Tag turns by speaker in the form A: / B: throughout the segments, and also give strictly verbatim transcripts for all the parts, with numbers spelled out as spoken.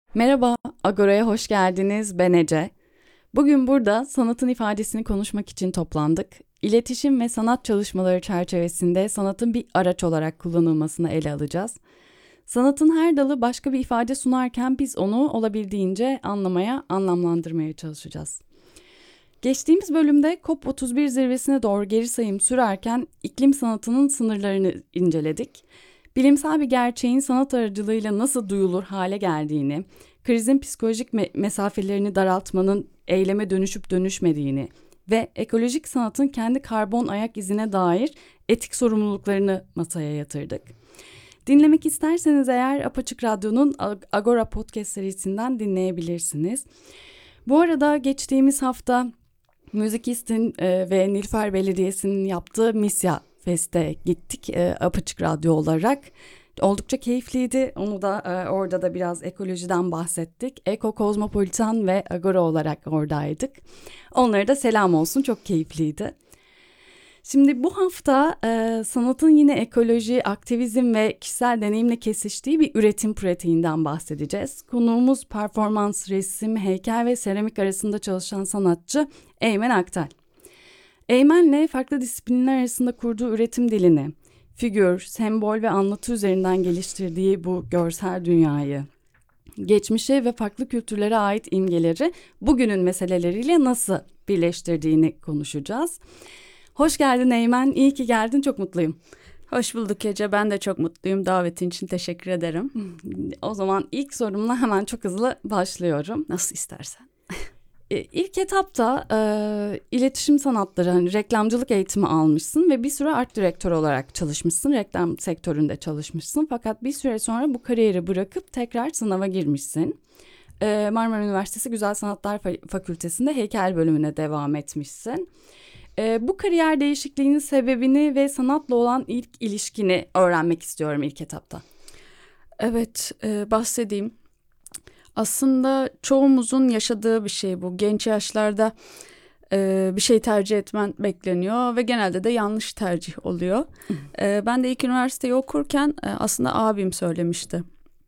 A: Merhaba, Agora'ya hoş geldiniz. Ben Ece. Bugün burada sanatın ifadesini konuşmak için toplandık. İletişim ve sanat çalışmaları çerçevesinde sanatın bir araç olarak kullanılmasını ele alacağız. Sanatın her dalı başka bir ifade sunarken biz onu olabildiğince anlamaya, anlamlandırmaya çalışacağız. Geçtiğimiz bölümde COP otuz bir zirvesine doğru geri sayım sürerken iklim sanatının sınırlarını inceledik. Bilimsel bir gerçeğin sanat aracılığıyla nasıl duyulur hale geldiğini, krizin psikolojik me- mesafelerini daraltmanın eyleme dönüşüp dönüşmediğini ve ekolojik sanatın kendi karbon ayak izine dair etik sorumluluklarını masaya yatırdık. Dinlemek isterseniz eğer Apaçık Radyo'nun Agora Podcast serisinden dinleyebilirsiniz. Bu arada geçtiğimiz hafta Müzikist'in e, ve Nilüfer Belediyesi'nin yaptığı Misya Fest'e gittik e, Apaçık Radyo olarak. Oldukça keyifliydi. Onu da e, orada da biraz ekolojiden bahsettik. Eko Kozmopolitan ve Agora olarak oradaydık. Onlara da selam olsun. Çok keyifliydi. Şimdi bu hafta e, sanatın yine ekoloji, aktivizm ve kişisel deneyimle kesiştiği bir üretim pratiğinden bahsedeceğiz. Konuğumuz performans, resim, heykel ve seramik arasında çalışan sanatçı Eymen Aktel. Eymen'le farklı disiplinler arasında kurduğu üretim dilini, figür, sembol ve anlatı üzerinden geliştirdiği bu görsel dünyayı, geçmişe ve farklı kültürlere ait imgeleri bugünün meseleleriyle nasıl birleştirdiğini konuşacağız. Hoş geldin Eymen, iyi ki geldin, çok mutluyum.
B: Hoş bulduk Ece, ben de çok mutluyum. Davetin için teşekkür ederim.
A: O zaman ilk sorumla hemen çok hızlı başlıyorum.
B: Nasıl istersen.
A: İlk etapta e, iletişim sanatları, hani reklamcılık eğitimi almışsın ve bir süre art direktör olarak çalışmışsın. Reklam sektöründe çalışmışsın. Fakat bir süre sonra bu kariyeri bırakıp tekrar sınava girmişsin. E, Marmara Üniversitesi Güzel Sanatlar Fakültesi'nde heykel bölümüne devam etmişsin. E, bu kariyer değişikliğinin sebebini ve sanatla olan ilk ilişkini öğrenmek istiyorum ilk etapta.
B: Evet, e, bahsedeyim. Aslında çoğumuzun yaşadığı bir şey bu. Genç yaşlarda e, bir şey tercih etmen bekleniyor ve genelde de yanlış tercih oluyor. e, ben de ilk üniversiteyi okurken e, aslında abim söylemişti.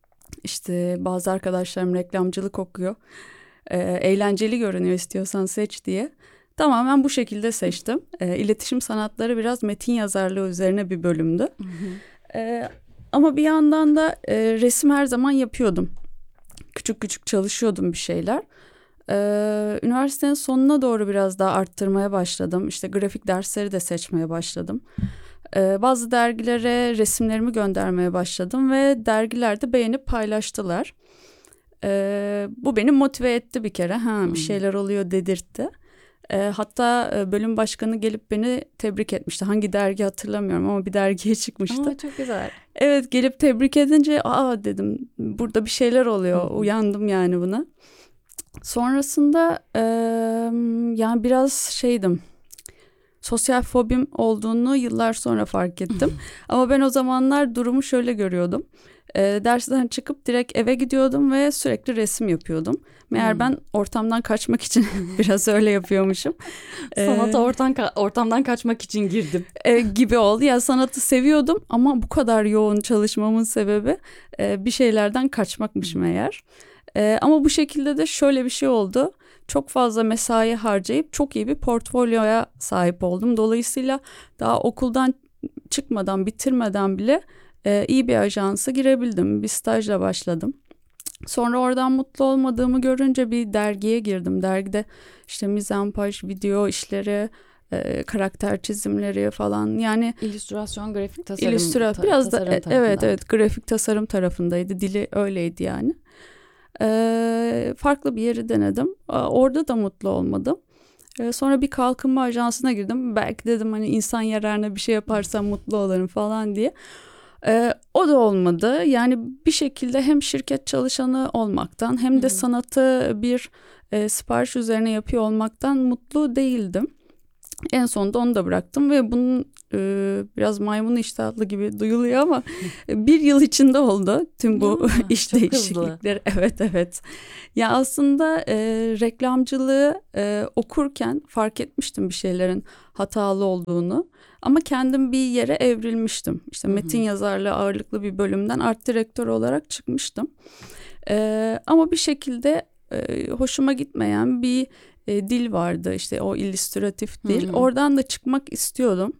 B: İşte bazı arkadaşlarım reklamcılık okuyor. E, eğlenceli görünüyor, istiyorsan seç diye. Tamamen bu şekilde seçtim. E, İletişim sanatları biraz metin yazarlığı üzerine bir bölümdü.
A: Hı hı.
B: E, ama bir yandan da e, resim her zaman yapıyordum. Küçük küçük çalışıyordum bir şeyler. Ee, üniversitenin sonuna doğru biraz daha arttırmaya başladım. İşte grafik dersleri de seçmeye başladım. Ee, bazı dergilere resimlerimi göndermeye başladım ve dergiler de beğenip paylaştılar. Ee, bu beni motive etti bir kere. Ha, bir şeyler oluyor dedirtti. Ee, hatta bölüm başkanı gelip beni tebrik etmişti. Hangi dergi hatırlamıyorum ama bir dergiye çıkmıştı.
A: Aa, çok güzel.
B: Evet, gelip tebrik edince aa dedim, burada bir şeyler oluyor. Uyandım yani buna. Sonrasında e, yani biraz şeydim. Sosyal fobim olduğunu yıllar sonra fark ettim. Ama ben o zamanlar durumu şöyle görüyordum. E, dersten çıkıp direkt eve gidiyordum ve sürekli resim yapıyordum. Meğer ben ortamdan kaçmak için biraz öyle yapıyormuşum.
A: Sanata ortam, ortamdan kaçmak için girdim.
B: E, gibi oldu. Ya sanatı seviyordum ama bu kadar yoğun çalışmamın sebebi e, bir şeylerden kaçmakmış meğer. E, ama bu şekilde de şöyle bir şey oldu. Çok fazla mesai harcayıp çok iyi bir portfolyoya sahip oldum. Dolayısıyla daha okuldan çıkmadan, bitirmeden bile e, iyi bir ajansa girebildim. Bir stajla başladım. Sonra oradan mutlu olmadığımı görünce bir dergiye girdim. Dergide işte mizanpaj, video işleri, e, karakter çizimleri falan, yani
A: illüstrasyon, grafik tasarım.
B: illüstra
A: ta-
B: biraz da
A: tasarım
B: e,
A: tarafından.
B: evet evet grafik tasarım tarafındaydı. Dili öyleydi yani. E, farklı bir yeri denedim. E, orada da mutlu olmadım. E, sonra bir kalkınma ajansına girdim. Belki dedim hani insan yararına bir şey yaparsam mutlu olurum falan diye. Ee, o da olmadı. Yani bir şekilde hem şirket çalışanı olmaktan hem de
A: Hı hı.
B: sanatı bir e, sipariş üzerine yapıyor olmaktan mutlu değildim. En sonunda onu da bıraktım ve bunun e, biraz maymun iştahlı gibi duyuluyor ama bir yıl içinde oldu tüm bu
A: Ya,
B: iş
A: çok
B: değişiklikleri. Evet evet. Ya aslında e, reklamcılığı e, okurken fark etmiştim bir şeylerin hatalı olduğunu. Ama kendim bir yere evrilmiştim. İşte
A: Hı hı.
B: metin yazarlığı ağırlıklı bir bölümden art direktör olarak çıkmıştım. Ee, ama bir şekilde e, hoşuma gitmeyen bir e, dil vardı, işte o illüstratif dil.
A: Hı hı.
B: Oradan da çıkmak istiyordum.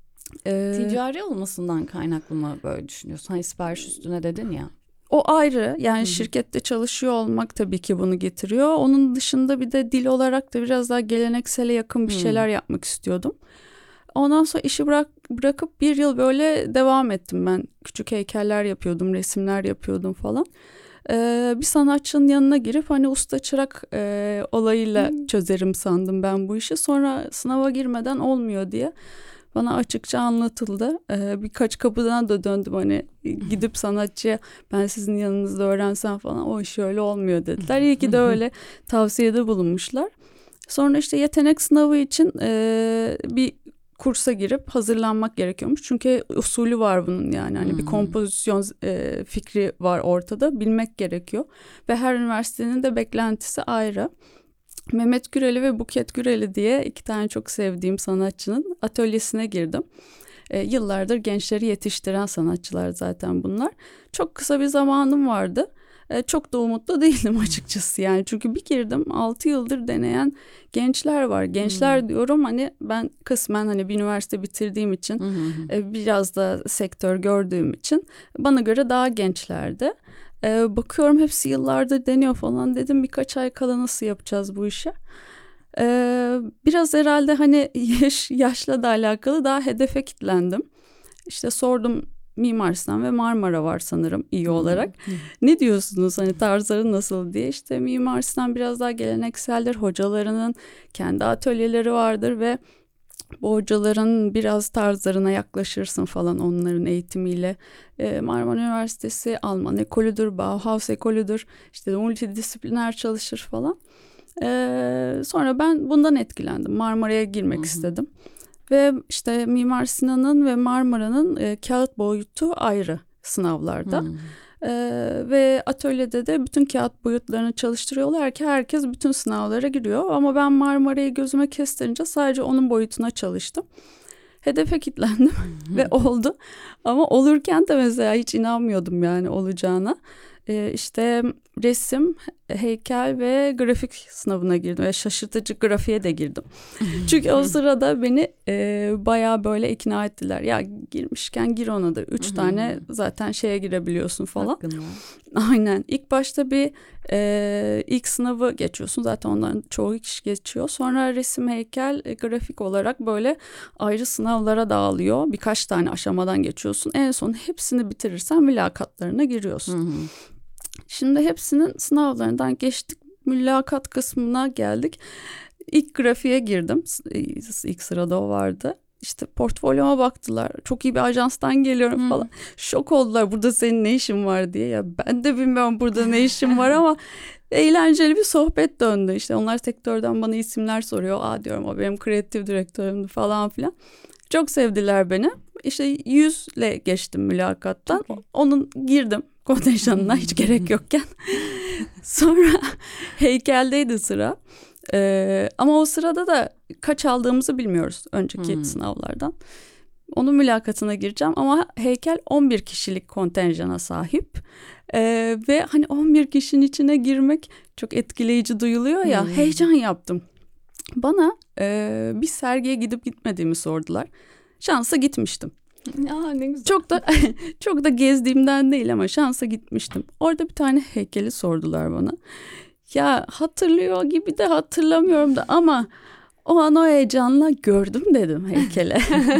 B: Ee,
A: Ticari olmasından kaynaklı mı böyle düşünüyorsun? Hani sipariş üstüne dedin ya.
B: O ayrı, yani
A: Hı hı.
B: şirkette çalışıyor olmak tabii ki bunu getiriyor. Onun dışında bir de dil olarak da biraz daha geleneksele yakın bir
A: Hı.
B: şeyler yapmak istiyordum. Ondan sonra işi bırak, bırakıp bir yıl böyle devam ettim ben. Küçük heykeller yapıyordum, resimler yapıyordum falan. Ee, bir sanatçının yanına girip hani usta çırak e, olayıyla
A: Hı.
B: çözerim sandım ben bu işi. Sonra sınava girmeden olmuyor diye bana açıkça anlatıldı. Ee, birkaç kapıdan da döndüm, hani gidip sanatçıya ben sizin yanınızda öğrensem falan, o iş öyle olmuyor dediler. İyi ki de öyle tavsiyede bulunmuşlar. Sonra işte yetenek sınavı için e, bir kursa girip hazırlanmak gerekiyormuş. Çünkü usulü var bunun, yani hani bir kompozisyon e, fikri var ortada, bilmek gerekiyor. Ve her üniversitenin de beklentisi ayrı. Mehmet Güreli ve Buket Güreli diye iki tane çok sevdiğim sanatçının atölyesine girdim. E, yıllardır gençleri yetiştiren sanatçılar zaten bunlar. Çok kısa bir zamanım vardı. E, çok da umutlu değildim açıkçası yani. Çünkü bir girdim, altı yıldır deneyen gençler var. Gençler hmm. diyorum, hani ben kısmen hani bir üniversite bitirdiğim için e, biraz da sektör gördüğüm için bana göre daha gençlerdi. Ee, bakıyorum hepsi yıllardır deniyor falan, dedim birkaç ay kala nasıl yapacağız bu işi? Ee, biraz herhalde hani yaş, yaşla da alakalı daha hedefe kilitlendim. İşte sordum, Mimar Sinan ve Marmara var sanırım iyi olarak. Ne diyorsunuz, hani tarzları nasıl diye. İşte Mimar Sinan biraz daha gelenekseldir, hocalarının kendi atölyeleri vardır ve bu hocaların biraz tarzlarına yaklaşırsın falan onların eğitimiyle. Ee, Marmara Üniversitesi Alman ekolüdür, Bauhaus ekolüdür. İşte multidisipliner çalışır falan. Ee, sonra ben bundan etkilendim. Marmara'ya girmek Hı-hı. istedim. Ve işte Mimar Sinan'ın ve Marmara'nın e, kağıt boyutu ayrı sınavlarda. Hı-hı. Ee, ve atölyede de bütün kağıt boyutlarını çalıştırıyorlar ki herkes bütün sınavlara giriyor. Ama ben Marmara'yı gözüme kestirince sadece onun boyutuna çalıştım. Hedefe kilitlendim ve oldu. Ama olurken de mesela hiç inanmıyordum yani olacağına. Ee, işte resim, heykel ve grafik sınavına girdim ve şaşırtıcı grafiğe de girdim. Çünkü o sırada beni e, bayağı böyle ikna ettiler. Ya girmişken gir ona da. Üç tane zaten şeye girebiliyorsun falan. Hakkında. Aynen. İlk başta bir e, ilk sınavı geçiyorsun. Zaten onların çoğu kişi geçiyor. Sonra resim, heykel, e, grafik olarak böyle ayrı sınavlara dağılıyor. Birkaç tane aşamadan geçiyorsun. En son hepsini bitirirsen mülakatlarına giriyorsun. Hı hı. Şimdi hepsinin sınavlarından geçtik. Mülakat kısmına geldik. İlk grafiğe girdim. İlk sırada o vardı. İşte portfolyoma baktılar. Çok iyi bir ajanstan geliyorum hmm. falan. Şok oldular, burada senin ne işin var diye. Ya ben de bilmiyorum burada ne işim var ama eğlenceli bir sohbet döndü. İşte onlar sektörden bana isimler soruyor. Aa diyorum, o benim kreatif direktörümdü falan filan. Çok sevdiler beni. İşte yüzle geçtim mülakattan. Okay. Onun girdim kontenjanına hiç gerek yokken. Sonra heykeldeydi sıra. Ee, ama o sırada da kaç aldığımızı bilmiyoruz önceki hmm. sınavlardan. Onun mülakatına gireceğim ama heykel on bir kişilik kontenjana sahip. Ee, ve hani on bir kişinin içine girmek çok etkileyici duyuluyor ya, hmm. heyecan yaptım. Bana e, bir sergiye gidip gitmediğimi sordular. Şansa gitmiştim.
A: Aa, ne güzel.
B: Çok da çok da gezdiğimden değil ama şansa gitmiştim. Orada bir tane heykeli sordular bana. Ya hatırlıyor gibi de hatırlamıyorum da ama o an o heyecanla gördüm dedim heykele.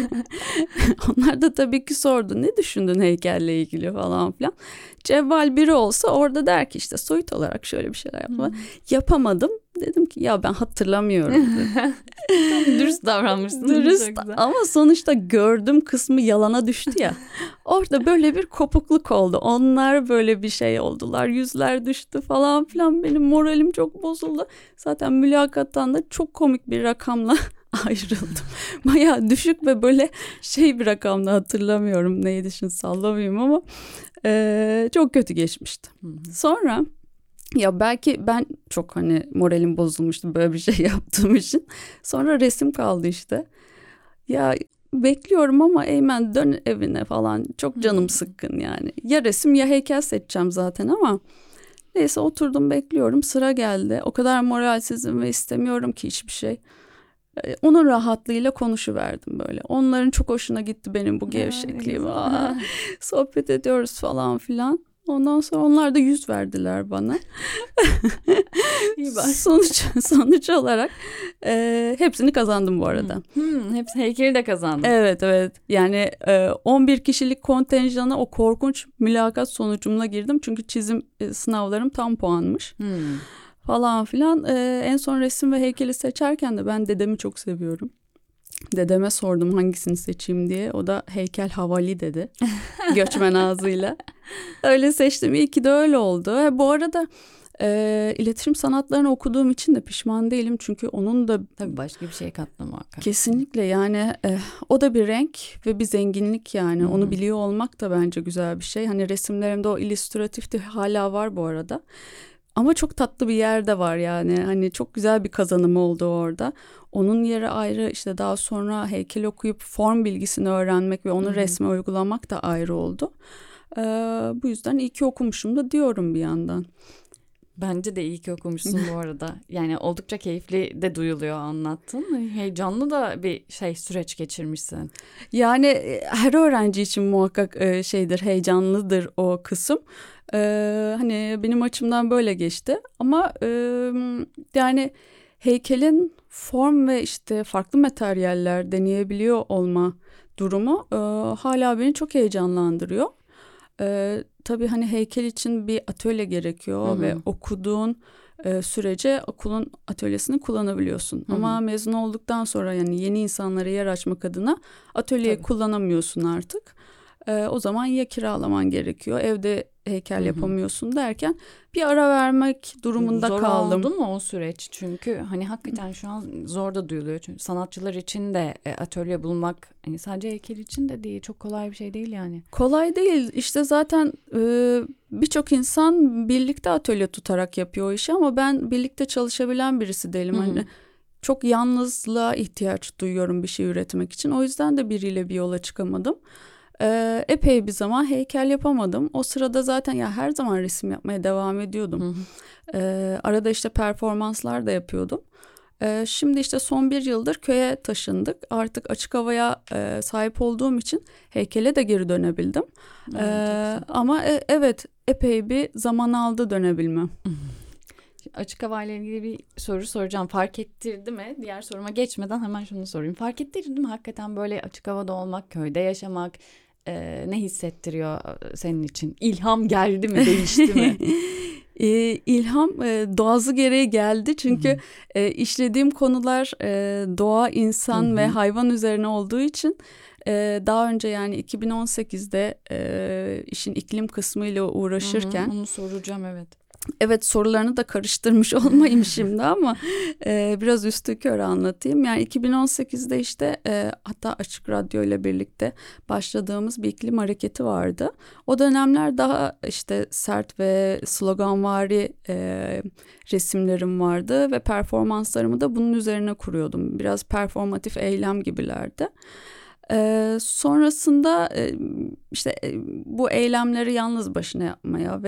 B: Onlar da tabii ki sordu, ne düşündün heykelle ilgili falan filan. Cevval biri olsa orada der ki işte soyut olarak şöyle bir şeyler yapma. Hmm. Yapamadım. Dedim ki ya ben hatırlamıyorum.
A: Dürüst davranmışsın.
B: Dürüst ama sonuçta gördüm kısmı yalana düştü ya. Orada böyle bir kopukluk oldu. Onlar böyle bir şey oldular. Yüzler düştü falan filan. Benim moralim çok bozuldu. Zaten mülakattan da çok komik bir rakamla ayrıldım. Bayağı düşük ve böyle şey bir rakamla, hatırlamıyorum neydi şimdi sallamayayım ama e, çok kötü geçmişti. Sonra ya belki ben çok hani moralim bozulmuştu böyle bir şey yaptığım için. Sonra resim kaldı işte. Ya bekliyorum ama Eymen dön evine falan. Çok canım sıkkın yani. Ya resim ya heykel seçeceğim zaten ama Neyse oturdum bekliyorum, sıra geldi. O kadar moralsizim ve istemiyorum ki hiçbir şey. Onun rahatlığıyla konuşuverdim böyle. Onların çok hoşuna gitti benim bu gevşekliğim. Aa, sohbet ediyoruz falan filan. Ondan sonra onlar da yüz verdiler bana. sonuç sonuç olarak e, hepsini kazandım bu arada.
A: Hmm, hepsi heykeli de kazandım.
B: Evet evet. Yani e, on bir kişilik kontenjana o korkunç mülakat sonucumla girdim. Çünkü çizim e, sınavlarım tam puanmış.
A: Hmm.
B: Falan filan. E, en son resim ve heykeli seçerken de ben dedemi çok seviyorum. Dedeme sordum hangisini seçeyim diye. O da heykel havali dedi. Göçmen ağzıyla. Öyle seçtim. İyi ki de öyle oldu. E, bu arada e, iletişim sanatlarını okuduğum için de pişman değilim. Çünkü onun da...
A: Tabii başka bir şey kattı muhakkak.
B: Kesinlikle yani e, o da bir renk ve bir zenginlik yani.
A: Hı-hı.
B: Onu biliyor olmak da bence güzel bir şey. Hani resimlerimde o illüstratif de hala var bu arada. Ama çok tatlı bir yerde var yani. Hani çok güzel bir kazanımı oldu orada. Onun yeri ayrı, işte daha sonra heykel okuyup form bilgisini öğrenmek ve onu Hı-hı. resme uygulamak da ayrı oldu. Ee, bu yüzden iyi ki okumuşum da diyorum bir yandan.
A: Bence de iyi ki okumuşsun bu arada. Yani oldukça keyifli de duyuluyor anlattın. Heyecanlı da bir şey süreç geçirmişsin.
B: Yani her öğrenci için muhakkak şeydir, heyecanlıdır o kısım. Ee, hani benim açımdan böyle geçti. Ama e, yani heykelin form ve işte farklı materyaller deneyebiliyor olma durumu e, hala beni çok heyecanlandırıyor. Ee, tabii hani heykel için bir atölye gerekiyor Hı-hı. ve okuduğun e, sürece okulun atölyesini kullanabiliyorsun. Hı-hı. Ama mezun olduktan sonra yani yeni insanlara yer açmak adına atölyeyi tabii. kullanamıyorsun artık. Ee, o zaman ya kiralaman gerekiyor, evde heykel Hı-hı. yapamıyorsun derken bir ara vermek durumunda
A: zor
B: kaldım.
A: Zor oldu mu o süreç? Çünkü hani hakikaten şu an zor da duyuluyor. Çünkü sanatçılar için de atölye bulmak hani sadece heykel için de değil, çok kolay bir şey değil yani.
B: Kolay değil. İşte zaten e, birçok insan birlikte atölye tutarak yapıyor o işi ama ben birlikte çalışabilen birisi değilim. Hı-hı. Hani çok yalnızlığa ihtiyaç duyuyorum bir şey üretmek için. O yüzden de biriyle bir yola çıkamadım. Ee, epey bir zaman heykel yapamadım. O sırada zaten ya her zaman resim yapmaya devam ediyordum. Hı hı. Ee, arada işte performanslar da yapıyordum. Ee, şimdi işte son bir yıldır köye taşındık. Artık açık havaya e, sahip olduğum için heykele de geri dönebildim. Evet, ee, ama e, evet epey bir zaman aldı dönebilmem.
A: Açık havayla ilgili bir soru soracağım. Fark ettirdi mi? Diğer soruma geçmeden hemen şunu sorayım. Fark ettirdi mi hakikaten böyle açık havada olmak, köyde yaşamak e, ne hissettiriyor senin için? İlham geldi mi, değişti mi?
B: e, ilham e, doğası gereği geldi. Çünkü e, işlediğim konular e, doğa, insan Hı-hı. ve hayvan üzerine olduğu için e, daha önce yani iki bin on sekizde e, işin iklim kısmıyla uğraşırken.
A: Hı-hı, onu soracağım evet.
B: Evet sorularını da karıştırmış olmayayım şimdi ama e, biraz üstünkörü anlatayım. Yani iki bin on sekizde işte e, hatta Açık Radyo ile birlikte başladığımız bir iklim hareketi vardı. O dönemler daha işte sert ve sloganvari e, resimlerim vardı ve performanslarımı da bunun üzerine kuruyordum. Biraz performatif eylem gibilerdi. Ee, sonrasında e, işte e, bu eylemleri yalnız başına yapmaya ve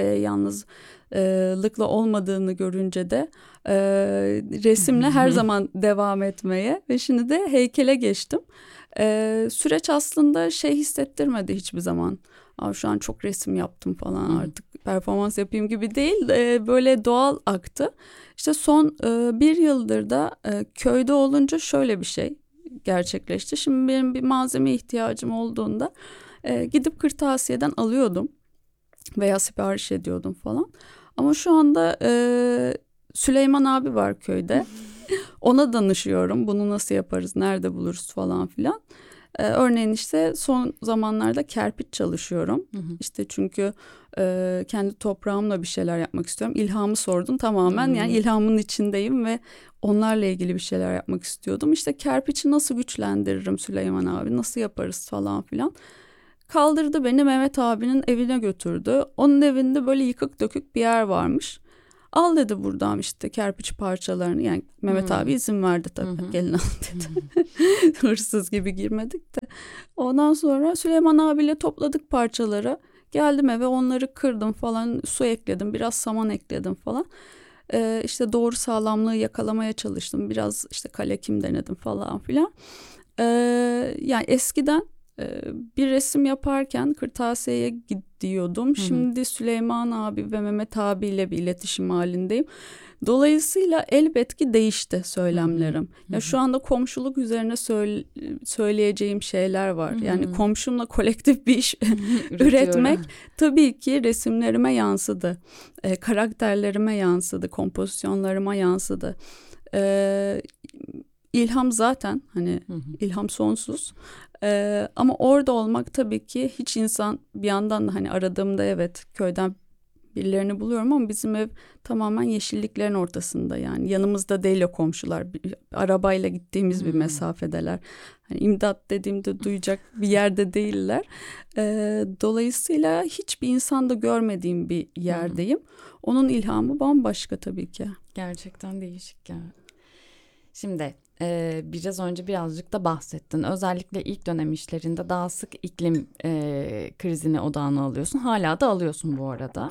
B: yalnızlıkla olmadığını görünce de e, resimle her zaman devam etmeye ve şimdi de heykele geçtim. E, süreç aslında şey hissettirmedi hiçbir zaman. Aa, şu an çok resim yaptım falan Hı. artık performans yapayım gibi değil. E, böyle doğal aktı. İşte son e, bir yıldır da e, köyde olunca şöyle bir şey gerçekleşti. Şimdi benim bir malzeme ihtiyacım olduğunda e, gidip kırtasiyeden alıyordum veya sipariş ediyordum falan. Ama şu anda e, Süleyman abi var köyde. Ona danışıyorum. Bunu nasıl yaparız, nerede buluruz falan filan. Ee, örneğin işte son zamanlarda kerpiç çalışıyorum. Hı hı. İşte çünkü e, kendi toprağımla bir şeyler yapmak istiyorum. İlhamı sordun tamamen. Hı hı. Yani ilhamın içindeyim ve onlarla ilgili bir şeyler yapmak istiyordum. İşte kerpiçi nasıl güçlendiririm Süleyman abi, nasıl yaparız falan filan. Kaldırdı beni Mehmet abinin evine götürdü. Onun evinde böyle yıkık dökük bir yer varmış. Al dedi buradan işte kerpiç parçalarını. Yani Mehmet hmm. abi izin verdi tabii. Hmm. Gelin al dedi. Hmm. Hırsız gibi girmedik de. Ondan sonra Süleyman abiyle topladık parçaları. Geldim eve, onları kırdım falan, su ekledim, biraz saman ekledim falan. Ee, işte doğru sağlamlığı yakalamaya çalıştım. Biraz işte kalekim denedim falan filan. Ee, yani eskiden e, bir resim yaparken kırtasiyeye gidiyordum. Hı-hı. Şimdi Süleyman abi ve Mehmet abiyle bir iletişim halindeyim. Dolayısıyla elbet ki değişti söylemlerim. Hı hı. Ya şu anda komşuluk üzerine söyle, söyleyeceğim şeyler var. Hı hı. Yani komşumla kolektif bir iş üretmek tabii ki resimlerime yansıdı. E, karakterlerime yansıdı, kompozisyonlarıma yansıdı. E, ilham zaten hani hı hı. ilham sonsuz. E, ama orada olmak tabii ki hiç insan bir yandan da hani aradığımda evet köyden birilerini buluyorum ama bizim ev tamamen yeşilliklerin ortasında, yani yanımızda değil o komşular, bir, arabayla gittiğimiz hmm. bir mesafedeler. Hani imdat dediğimde duyacak bir yerde değiller. Ee, dolayısıyla hiçbir insanda görmediğim bir yerdeyim. Hmm. Onun ilhamı bambaşka tabii ki.
A: Gerçekten değişik ya. Şimdi e, biraz önce birazcık da bahsettin. Özellikle ilk dönem işlerinde daha sık iklim e, krizine odağına alıyorsun. Hala da alıyorsun bu arada.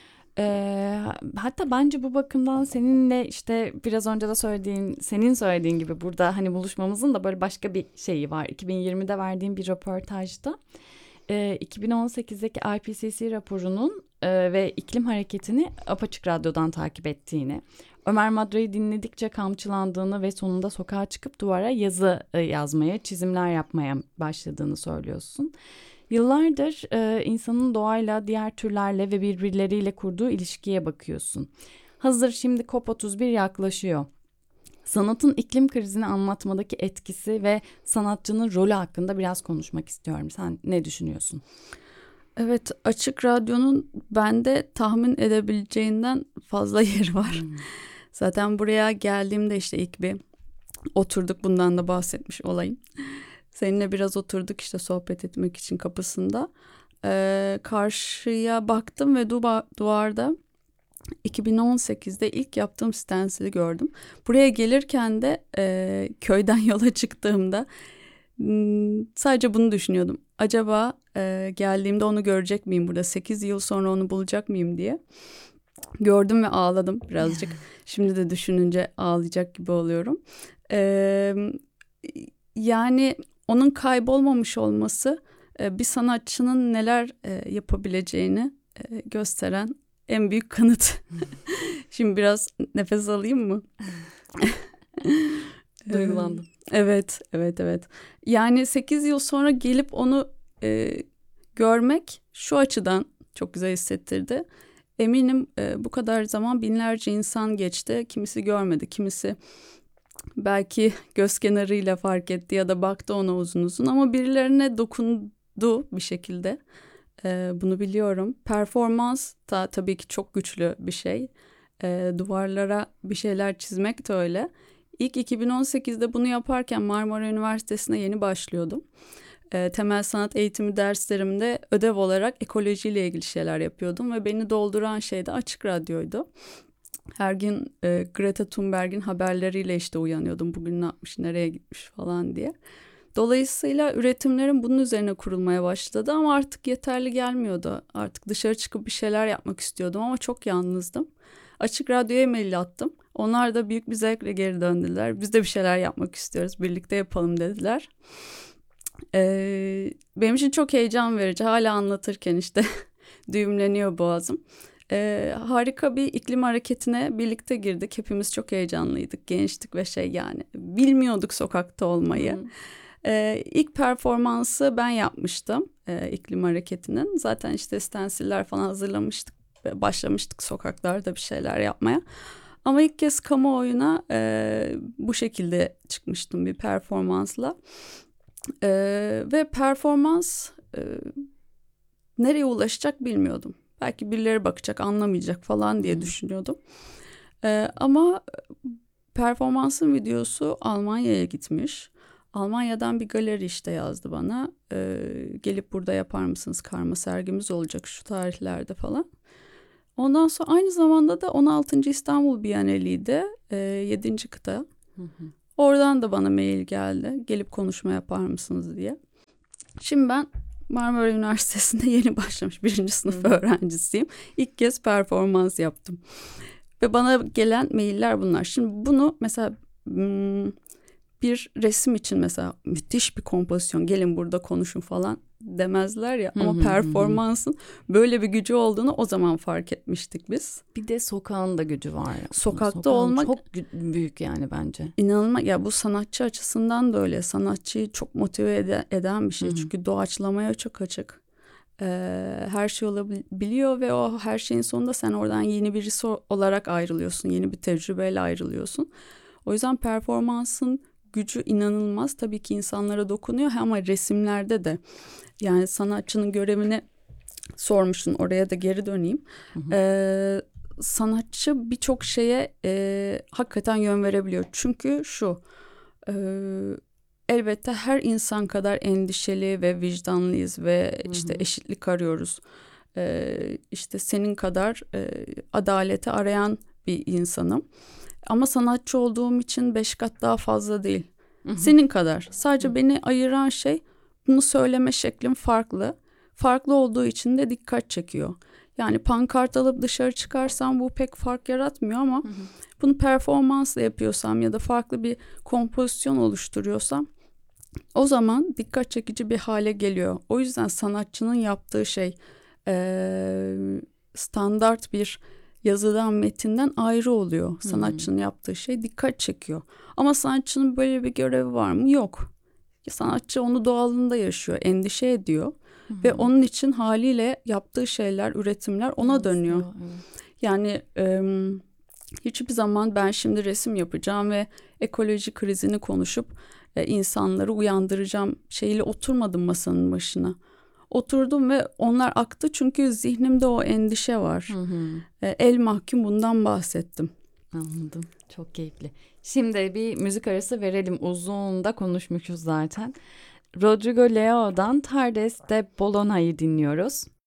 A: E, hatta bence bu bakımdan seninle işte biraz önce de söylediğin, senin söylediğin gibi burada hani buluşmamızın da böyle başka bir şeyi var. iki bin yirmide verdiğim bir röportajda e, iki bin on sekizdeki I P C C raporunun e, ve iklim hareketini Apaçık Radyo'dan takip ettiğini, Ömer Madra'yı dinledikçe kamçılandığını ve sonunda sokağa çıkıp duvara yazı yazmaya, çizimler yapmaya başladığını söylüyorsun. Yıllardır e, insanın doğayla, diğer türlerle ve birbirleriyle kurduğu ilişkiye bakıyorsun. Hazır şimdi COP otuz bir yaklaşıyor. Sanatın iklim krizini anlatmadaki etkisi ve sanatçının rolü hakkında biraz konuşmak istiyorum. Sen ne düşünüyorsun?
B: Evet, Açık Radyo'nun bende tahmin edebileceğinden fazla yeri var. Hmm. Zaten buraya geldiğimde işte ilk bir oturduk, bundan da bahsetmiş olayım. Seninle biraz oturduk işte sohbet etmek için kapısında. Ee, karşıya baktım ve duva, duvarda iki bin on sekizde ilk yaptığım stensili gördüm. Buraya gelirken de e, köyden yola çıktığımda m, sadece bunu düşünüyordum. Acaba e, geldiğimde onu görecek miyim burada? sekiz yıl sonra onu bulacak mıyım diye. Gördüm ve ağladım birazcık. Şimdi de düşününce ağlayacak gibi oluyorum. Ee, yani onun kaybolmamış olması e, bir sanatçının neler e, yapabileceğini e, gösteren en büyük kanıt. Şimdi biraz nefes alayım mı?
A: Duygulandım.
B: Evet, evet, evet. Yani sekiz yıl sonra gelip onu e, görmek şu açıdan çok güzel hissettirdi. Eminim e, bu kadar zaman binlerce insan geçti. Kimisi görmedi, kimisi belki göz kenarıyla fark etti ya da baktı ona uzun uzun. Ama birilerine dokundu bir şekilde. E, bunu biliyorum. Performans da tabii ki çok güçlü bir şey. E, duvarlara bir şeyler çizmek de öyle. İlk iki bin on sekizde bunu yaparken Marmara Üniversitesi'ne yeni başlıyordum. E, temel sanat eğitimi derslerimde ödev olarak ekolojiyle ilgili şeyler yapıyordum ve beni dolduran şey de Açık Radyo'ydu. Her gün e, Greta Thunberg'in haberleriyle işte uyanıyordum. Bugün ne yapmış, nereye gitmiş falan diye. Dolayısıyla üretimlerim bunun üzerine kurulmaya başladı ama artık yeterli gelmiyordu. Artık dışarı çıkıp bir şeyler yapmak istiyordum ama çok yalnızdım. Açık Radyo'ya mail attım. Onlar da büyük bir zevkle geri döndüler. Biz de bir şeyler yapmak istiyoruz, birlikte yapalım dediler. Ee, benim için çok heyecan verici. Hala anlatırken işte düğümleniyor boğazım. Ee, harika bir iklim hareketine birlikte girdik. Hepimiz çok heyecanlıydık. Gençtik ve şey yani bilmiyorduk sokakta olmayı. Hmm. Ee, ilk performansı ben yapmıştım e, iklim hareketinin. Zaten işte stensiller falan hazırlamıştık. Başlamıştık sokaklarda bir şeyler yapmaya. Ama ilk kez kamuoyuna e, bu şekilde çıkmıştım bir performansla. E, ve performans e, nereye ulaşacak bilmiyordum. Belki birileri bakacak, anlamayacak falan diye düşünüyordum. E, ama performansın videosu Almanya'ya gitmiş. Almanya'dan bir galeri işte yazdı bana. E, gelip burada yapar mısınız? Karma sergimiz olacak şu tarihlerde falan. Ondan sonra aynı zamanda da on altıncı İstanbul Bienaliydi. E, yedinci kıta. Hı hı. Oradan da bana mail geldi. Gelip konuşma yapar mısınız diye. Şimdi ben Marmara Üniversitesi'nde yeni başlamış birinci sınıf öğrencisiyim. İlk kez performans yaptım. Ve bana gelen mailler bunlar. Şimdi bunu mesela bir resim için mesela müthiş bir kompozisyon, gelin burada konuşun falan demezler ya. Ama performansın böyle bir gücü olduğunu o zaman fark etmiştik biz.
A: Bir de sokağın da gücü var.
B: Sokakta
A: Sokağın
B: olmak
A: çok büyük yani bence.
B: İnanılmaz ya, bu sanatçı açısından da öyle. Sanatçıyı çok motive ede- eden bir şey. Hı hı. Çünkü doğaçlamaya çok açık. Ee, her şey olabiliyor ve o her şeyin sonunda sen oradan yeni birisi olarak ayrılıyorsun. Yeni bir tecrübeyle ayrılıyorsun. O yüzden performansın gücü inanılmaz. Tabii ki insanlara dokunuyor ama resimlerde de. Yani sanatçının görevini sormuşsun, oraya da geri döneyim. Hı hı. Ee, sanatçı birçok şeye e, hakikaten yön verebiliyor. Çünkü şu, e, elbette her insan kadar endişeli ve vicdanlıyız ve işte hı hı. eşitlik arıyoruz. E, işte senin kadar e, adaleti arayan bir insanım. Ama sanatçı olduğum için beş kat daha fazla değil. Hı hı. Senin kadar. Sadece hı hı. beni ayıran şey, bunu söyleme şeklim farklı. Farklı olduğu için de dikkat çekiyor. Yani pankart alıp dışarı çıkarsam bu pek fark yaratmıyor ama hı hı. bunu performansla yapıyorsam ya da farklı bir kompozisyon oluşturuyorsam o zaman dikkat çekici bir hale geliyor. O yüzden sanatçının yaptığı şey e, standart bir yazıdan, metinden ayrı oluyor. Hmm. Sanatçının yaptığı şey dikkat çekiyor. Ama sanatçının böyle bir görevi var mı? Yok. Sanatçı onu doğalında yaşıyor, endişe ediyor. Hmm. Ve onun için haliyle yaptığı şeyler, üretimler ona Yansıyor, dönüyor. Evet. Yani e, hiçbir zaman ben şimdi resim yapacağım ve ekoloji krizini konuşup e, insanları uyandıracağım şeyle oturmadım masanın başına. Oturdum ve onlar aktı çünkü zihnimde o endişe var. Hı hı. E, el mahkum bundan bahsettim.
A: Anladım. Çok keyifli. Şimdi bir müzik arası verelim. Uzun da konuşmuşuz zaten. Rodrigo Leo'dan Tardes de Bolona'yı dinliyoruz.